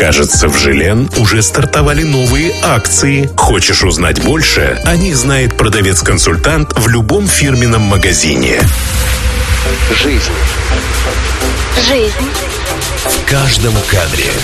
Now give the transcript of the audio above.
Кажется, в Желен уже стартовали новые акции. Хочешь узнать больше? О них знает продавец-консультант в любом фирменном магазине. Жизнь. Жизнь. В каждом кадре.